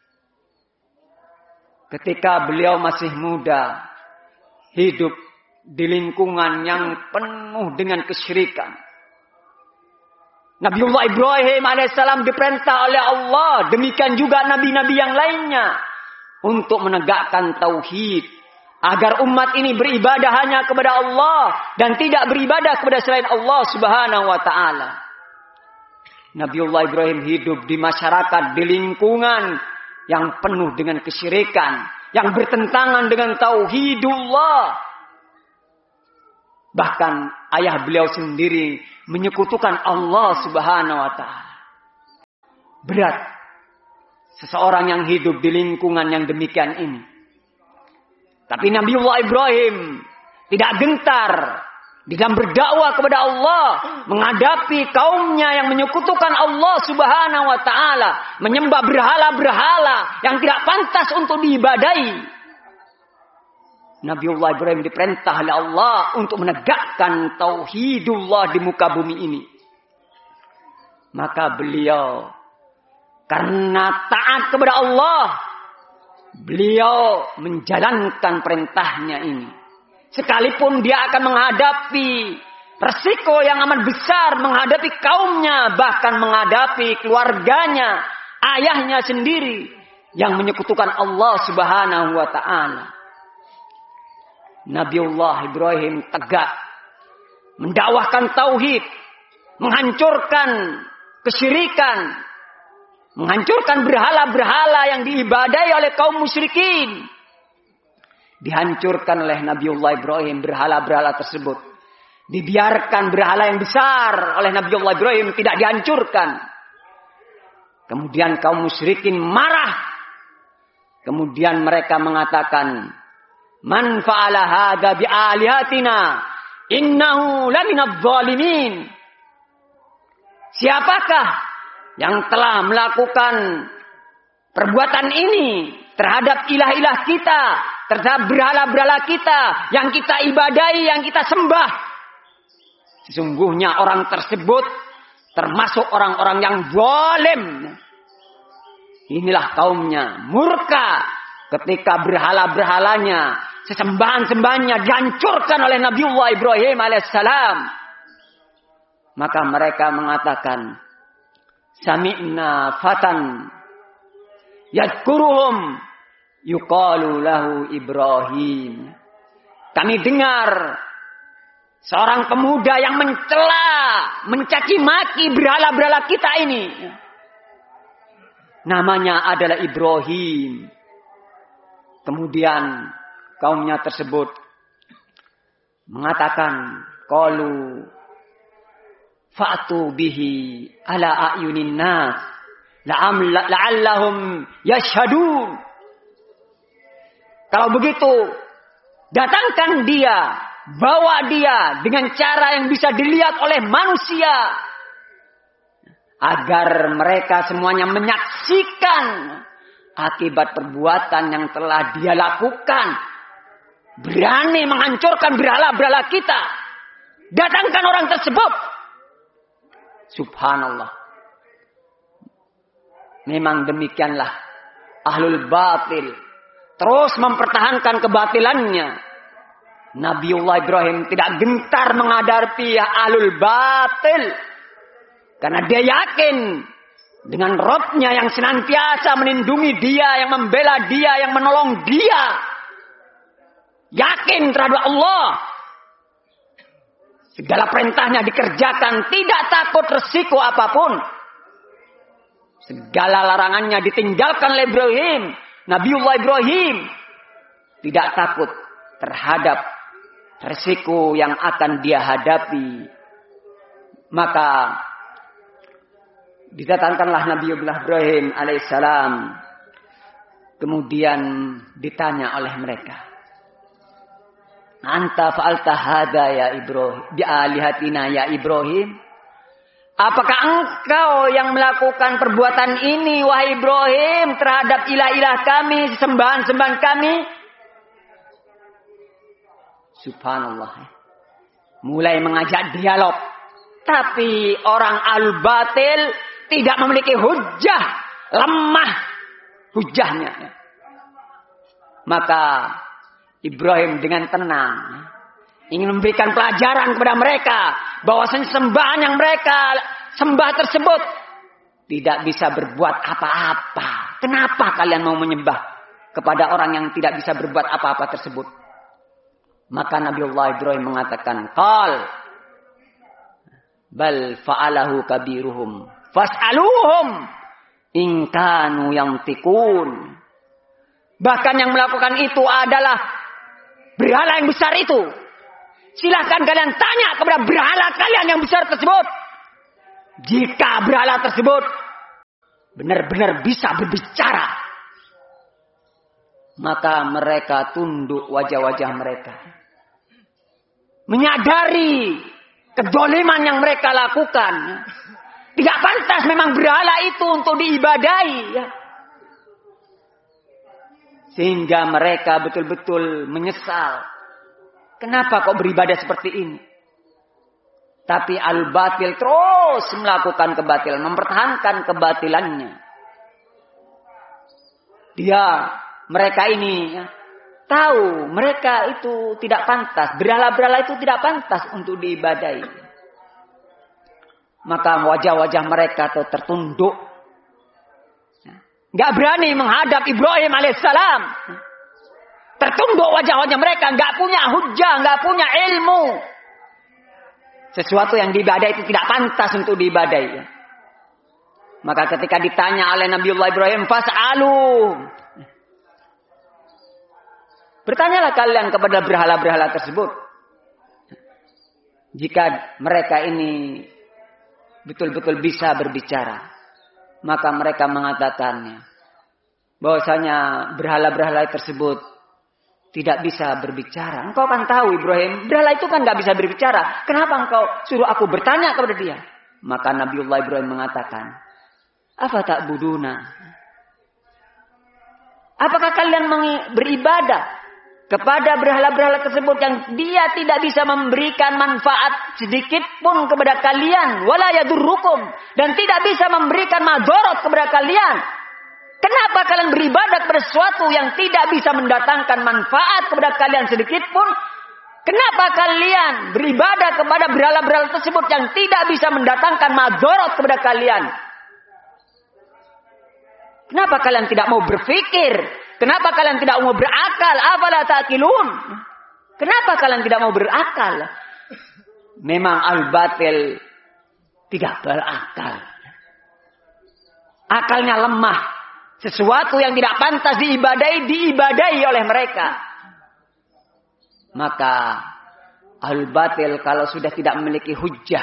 Ketika beliau masih muda, hidup di lingkungan yang penuh dengan kesyirikan. Nabiullah Ibrahim alaihissalam diperintah oleh Allah, demikian juga nabi-nabi yang lainnya, untuk menegakkan tauhid. Agar umat ini beribadah hanya kepada Allah dan tidak beribadah kepada selain Allah subhanahu wa ta'ala. Nabiullah Ibrahim hidup di masyarakat, di lingkungan yang penuh dengan kesyirikan. yang bertentangan dengan tauhidullah. Bahkan ayah beliau sendiri menyekutukan Allah Subhanahu wa taala. Berat seseorang yang hidup di lingkungan yang demikian ini. Tapi Nabiullah Ibrahim tidak gentar di dalam berdakwah kepada Allah, menghadapi kaumnya yang menyekutukan Allah Subhanahu wa taala, menyembah berhala-berhala yang tidak pantas untuk diibadahi. Nabiullah Ibrahim diperintah oleh Allah untuk menegakkan tauhidullah di muka bumi ini. Maka beliau karena taat kepada Allah, beliau menjalankan perintahnya ini. Sekalipun dia akan menghadapi resiko yang amat besar, menghadapi kaumnya, bahkan menghadapi keluarganya, ayahnya sendiri yang menyekutukan Allah Subhanahu wa taala. Nabiullah Ibrahim tegak mendakwahkan tauhid, menghancurkan kesyirikan, menghancurkan berhala-berhala yang diibadai oleh kaum musyrikin. Dihancurkan oleh Nabiullah Ibrahim berhala-berhala tersebut. Dibiarkan berhala yang besar oleh Nabiullah Ibrahim tidak dihancurkan. Kemudian kaum musyrikin marah. Kemudian mereka mengatakan, "Man fa'ala hadza bi alihatina innahu laminadh dhalimin." Siapakah yang telah melakukan perbuatan ini terhadap ilah-ilah kita, terhadap berhala-berhala kita yang kita ibadahi, yang kita sembah? Sesungguhnya orang tersebut termasuk orang-orang yang zalim. Inilah kaumnya murka ketika berhala-berhalanya, sesembahan-sembahannya dihancurkan oleh Nabiullah Ibrahim alaihissalam. Maka mereka mengatakan, "Sami'na fatan yadhkuruhum yuqalu lahu Ibrahim." Kami dengar seorang pemuda yang mencela, mencaci maki berhala-berhala kita ini. Namanya adalah Ibrahim. Kemudian kaumnya tersebut mengatakan, qalu fa'tu bihi ala ayunin nas la'allahum yashhadun. Kalau begitu, datangkan dia, bawa dia dengan cara yang bisa dilihat oleh manusia, agar mereka semuanya menyaksikan akibat perbuatan yang telah dia lakukan. Berani menghancurkan berhala-berhala kita. Datangkan orang tersebut. Subhanallah. Memang demikianlah ahlul batil terus mempertahankan kebatilannya. Nabiullah Ibrahim tidak gentar menghadapi ahlul batil. Karena dia yakin dengan Rabb-Nya yang senantiasa melindungi dia, yang membela dia, yang menolong dia. Yakin terhadap Allah. Segala perintahnya dikerjakan, tidak takut resiko apapun. Segala larangannya ditinggalkan oleh Ibrahim. Nabiullah Ibrahim tidak takut terhadap resiko yang akan dia hadapi. Maka didatangkanlah Nabiullah Ibrahim alaihissalam. Kemudian ditanya oleh mereka, "Anta fa'alta hadza ya Ibrahim bi alihatina ya Ibrahim?" Apakah engkau yang melakukan perbuatan ini wahai Ibrahim terhadap ilah-ilah kami, sembahan-sembahan kami? Subhanallah. Mulai mengajak dialog. Tapi orang al-batil tidak memiliki hujah, lemah hujahnya. Maka Ibrahim dengan tenang ingin memberikan pelajaran kepada mereka bahwasanya sembahan yang mereka sembah tersebut tidak bisa berbuat apa-apa. Kenapa kalian mau menyembah kepada orang yang tidak bisa berbuat apa-apa tersebut? Maka Nabiullah Ibrahim mengatakan, "Qal bal fa'alahu kabiruhum fas'aluhum in kanu yantiqun." Bahkan yang melakukan itu adalah berhala yang besar itu. Silahkan kalian tanya kepada berhala kalian yang besar tersebut. Jika berhala tersebut benar-benar bisa berbicara, maka mereka tunduk wajah-wajah mereka. Menyadari kedoliman yang mereka lakukan. Tidak pantas memang berhala itu untuk diibadahi. Ya. Sehingga mereka betul-betul menyesal. Kenapa kok beribadah seperti ini? Tapi al-batil terus melakukan kebatilan. Mempertahankan kebatilannya. Dia, mereka ini ya, tahu mereka itu tidak pantas. Berhala-berhala itu tidak pantas untuk diibadahi. Maka wajah-wajah mereka tuh tertunduk. Gak berani menghadap Ibrahim alaihissalam. Tertunduk wajah-wajah mereka. Gak punya hujah, gak punya ilmu. Sesuatu yang diibadai itu tidak pantas untuk diibadai. Maka ketika ditanya oleh Nabiullah Ibrahim, fas'alu. Bertanyalah kalian kepada berhala-berhala tersebut. Jika mereka ini betul-betul bisa berbicara, maka mereka mengatakannya bahwasanya berhala-berhala tersebut tidak bisa berbicara. Engkau kan tahu Ibrahim, berhala itu kan nggak bisa berbicara. Kenapa engkau suruh aku bertanya kepada dia? Maka Nabiullah Ibrahim mengatakan, apa tak buduna? Apakah kalian beribadah kepada berhala-berhala tersebut yang dia tidak bisa memberikan manfaat sedikit pun kepada kalian, wala yadurrukum, dan tidak bisa memberikan madharat kepada kalian? Kenapa kalian beribadah kepada sesuatu yang tidak bisa mendatangkan manfaat kepada kalian sedikit pun? Kenapa kalian beribadah kepada berhala-berhala tersebut yang tidak bisa mendatangkan madharat kepada kalian? Kenapa kalian tidak mau berpikir? Kenapa kalian tidak mau berakal? Afala ta'qilun? Kenapa kalian tidak mau berakal? Memang al-batil tidak berakal. Akalnya lemah. Sesuatu yang tidak pantas diibadai, diibadai oleh mereka. Maka al-batil kalau sudah tidak memiliki hujjah,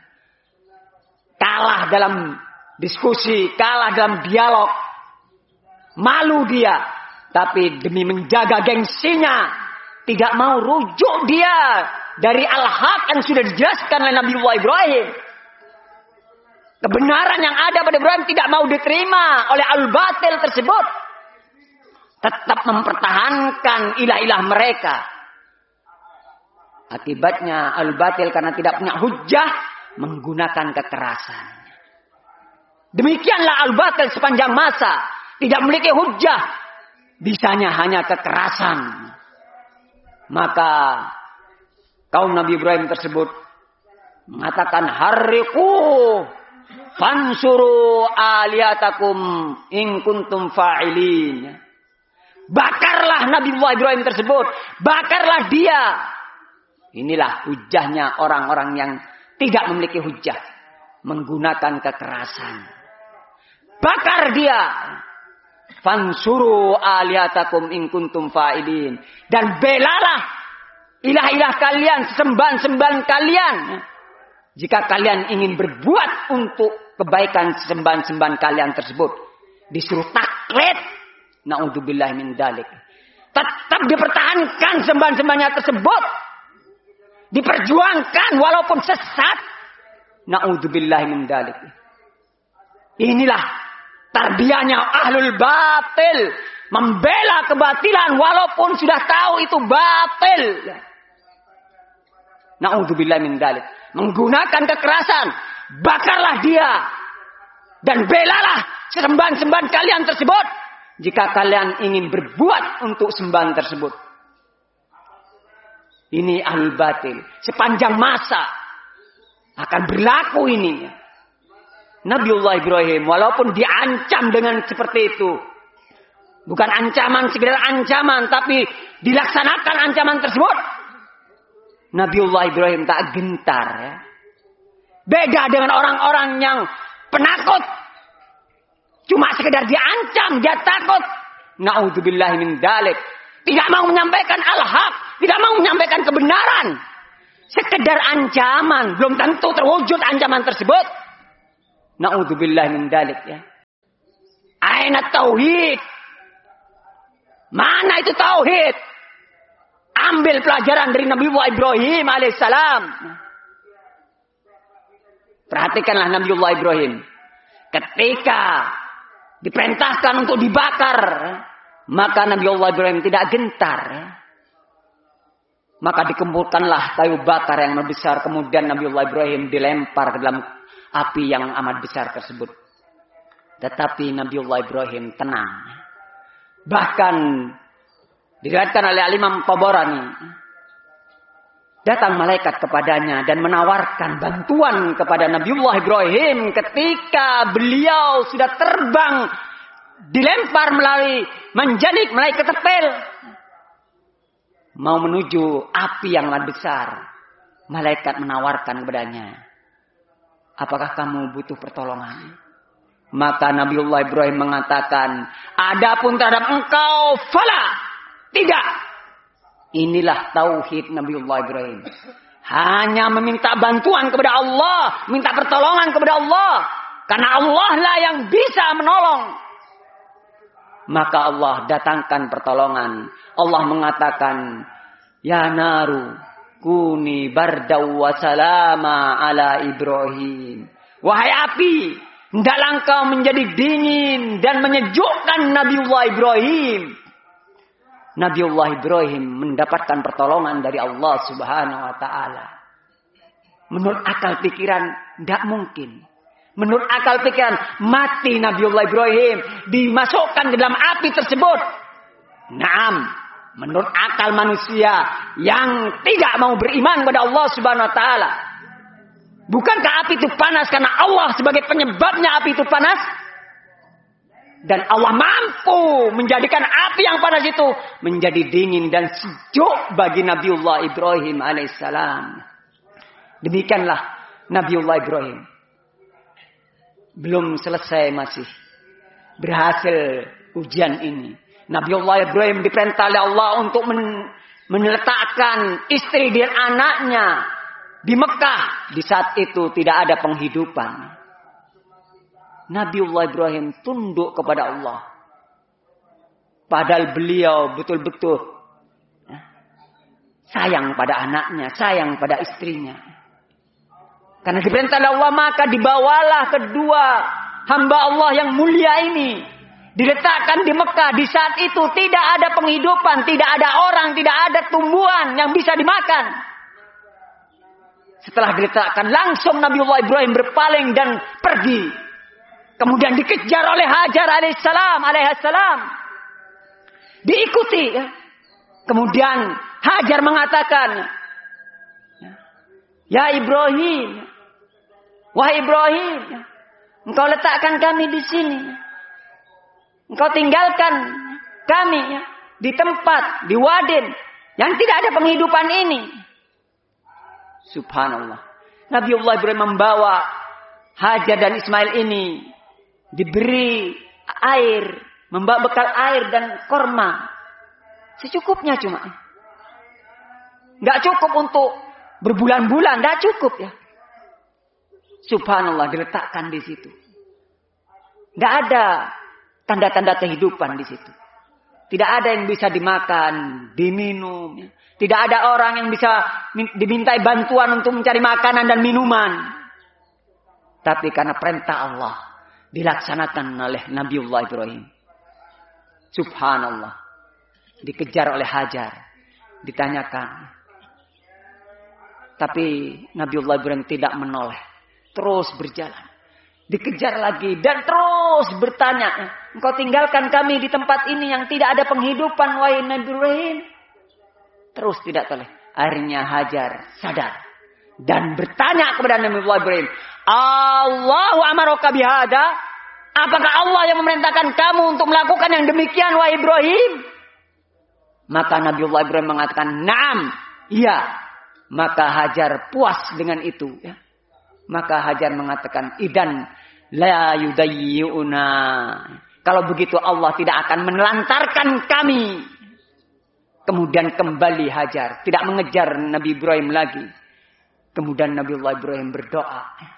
kalah dalam diskusi, kalah dalam dialog, malu dia. Tapi demi menjaga gengsinya, tidak mau rujuk dia dari al-haq yang sudah dijelaskan oleh Nabiullah Ibrahim. Kebenaran yang ada pada Ibrahim tidak mau diterima oleh al-batil tersebut. Tetap mempertahankan ilah-ilah mereka. Akibatnya al-batil karena tidak punya hujjah, menggunakan kekerasan. Demikianlah al-batil sepanjang masa. Tidak memiliki hujjah. Bisanya hanya kekerasan. Maka kaum Nabi Ibrahim tersebut mengatakan, harriqu fansuru aliyatakum in kuntum fa'ilin. Bakarlah Nabi Ibrahim tersebut. Bakarlah dia. Inilah hujahnya orang-orang yang tidak memiliki hujah. Menggunakan kekerasan. Bakar dia. Fansuru aliyatakum in kuntum fa'ilin. Dan belalah ilah-ilah kalian, sembahan-sembahan kalian. Jika kalian ingin berbuat untuk kebaikan sembahan-sembahan kalian tersebut. Disuruh taklid. Na'udzubillah min dalik. Tetap dipertahankan sembahan-sembahannya tersebut. Diperjuangkan walaupun sesat. Na'udzubillah min dalik. Inilah tarbiyahnya ahlul batil. Membela kebatilan walaupun sudah tahu itu batil. Na'udzubillah min dalik. Menggunakan kekerasan. Bakarlah dia. Dan belalah sembahan-sembahan kalian tersebut. Jika kalian ingin berbuat untuk sembahan tersebut. Ini ahlul batil. Sepanjang masa akan berlaku ini. Nabiullah Ibrahim walaupun diancam dengan seperti itu. Bukan ancaman sekedar ancaman. Tapi dilaksanakan ancaman tersebut. Nabiullah Ibrahim tak gentar. Ya. Beda dengan orang-orang yang penakut. Cuma sekedar diancam, dia takut. Na'udzubillahi min dzalik. Tidak mau menyampaikan al-haq, tidak mau menyampaikan kebenaran. Sekedar ancaman, belum tentu terwujud ancaman tersebut. Na'udzubillahi min dzalik ya. Aina tauhid? Mana itu tauhid? Ambil pelajaran dari Nabi Ibrahim alaihissalam. Perhatikanlah Nabi Ibrahim. Ketika diperintahkan untuk dibakar, maka Nabi Ibrahim tidak gentar. Maka dikumpulkanlah kayu bakar yang besar. Kemudian Nabi Ibrahim dilempar ke dalam api yang amat besar tersebut. Tetapi Nabi Ibrahim tenang. Bahkan diriwayatkan oleh Imam Tabarani, datang malaikat kepadanya dan menawarkan bantuan kepada Nabiullah Ibrahim ketika beliau sudah terbang dilempar melalui menjanik melalui ketepel mau menuju api yang sangat besar. Malaikat menawarkan kepadanya, apakah kamu butuh pertolongan? Maka Nabiullah Ibrahim mengatakan, adapun terhadap engkau fala, tidak. Inilah tauhid Nabiullah Ibrahim. Hanya meminta bantuan kepada Allah, minta pertolongan kepada Allah, karena Allah lah yang bisa menolong. Maka Allah datangkan pertolongan. Allah mengatakan, ya naru kuni bardaw wa salama ala Ibrahim. Wahai api, hendaklah engkau menjadi dingin dan menyejukkan Nabiullah Ibrahim. Nabiullah Ibrahim mendapatkan pertolongan dari Allah Subhanahu wa taala. Menurut akal pikiran tidak mungkin. Menurut akal pikiran mati Nabiullah Ibrahim, dimasukkan ke dalam api tersebut. Naam, menurut akal manusia yang tidak mau beriman kepada Allah Subhanahu wa taala. Bukankah api itu panas karena Allah sebagai penyebabnya api itu panas? Dan Allah mampu menjadikan api yang panas itu menjadi dingin dan sejuk bagi Nabiullah Ibrahim alaihissalam. Demikianlah Nabiullah Ibrahim. Belum selesai masih. Berhasil ujian ini. Nabiullah Ibrahim diperintah oleh Allah untuk men- meletakkan istri dan anaknya di Mekah. Di saat itu tidak ada penghidupan. Nabiullah Ibrahim tunduk kepada Allah. Padahal beliau betul-betul sayang pada anaknya, sayang pada istrinya. Karena diperintah oleh Allah, maka dibawalah kedua hamba Allah yang mulia ini. Diletakkan di Mekah. Di saat itu tidak ada penghidupan, tidak ada orang, tidak ada tumbuhan yang bisa dimakan. Setelah diletakkan, langsung Nabiullah Ibrahim berpaling dan pergi. Kemudian dikejar oleh Hajar alaihissalam, alaihissalam. Diikuti. Ya. Kemudian Hajar mengatakan, ya Ibrahim, wahai Ibrahim, engkau letakkan kami di sini. Engkau tinggalkan kami ya, di tempat, di wadin yang tidak ada penghidupan ini. Subhanallah. Nabiullah Ibrahim membawa Hajar dan Ismail ini. Diberi air, membawa bekal air dan korma. Secukupnya cuma. Nggak cukup untuk berbulan-bulan, nggak cukup ya. Subhanallah, diletakkan di situ. Nggak ada tanda-tanda kehidupan di situ. Tidak ada yang bisa dimakan, diminum. Ya. Tidak ada orang yang bisa dimintai bantuan untuk mencari makanan dan minuman. Tapi karena perintah Allah, dilaksanakan oleh Nabiullah Ibrahim. Subhanallah. Dikejar oleh Hajar. Ditanyakan. Tapi Nabiullah Ibrahim tidak menoleh. Terus berjalan. Dikejar lagi. Dan terus bertanya. Engkau tinggalkan kami di tempat ini yang tidak ada penghidupan. Wahai Nabi Ibrahim. Terus tidak toleh. Akhirnya Hajar sadar. Dan bertanya kepada Nabiullah Ibrahim. Allahu amaraka bihada. Apakah Allah yang memerintahkan kamu untuk melakukan yang demikian wahai Ibrahim? Maka Nabiullah Ibrahim mengatakan, "Na'am." Iya. Maka Hajar puas dengan itu, ya. Maka Hajar mengatakan, "Idan la yudayyuna." Kalau begitu Allah tidak akan menelantarkan kami. Kemudian kembali Hajar. Tidak mengejar Nabi Ibrahim lagi. Kemudian Nabi Allah Ibrahim berdoa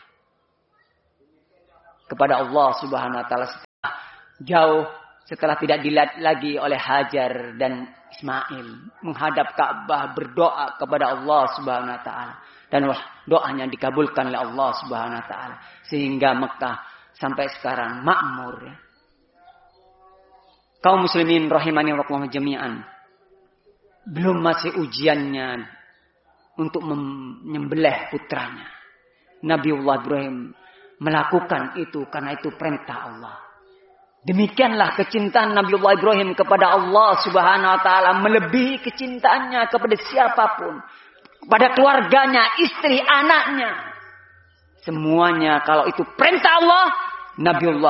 kepada Allah subhanahu wa ta'ala. Setelah jauh. Setelah tidak dilihat lagi oleh Hajar dan Ismail. Menghadap Ka'bah berdoa kepada Allah subhanahu wa ta'ala. Dan doanya dikabulkan oleh Allah subhanahu wa ta'ala. Sehingga Mekah sampai sekarang makmur. Ya. Kaum muslimin rahimani wa rahimakumullah jami'an. Belum masih ujiannya untuk menyembelih putranya. Nabiullah Ibrahim melakukan itu karena itu perintah Allah. Demikianlah kecintaan Nabiullah Ibrahim kepada Allah subhanahu wa ta'ala. Melebihi kecintaannya kepada siapapun. Kepada keluarganya, istri, anaknya. Semuanya kalau itu perintah Allah. Nabiullah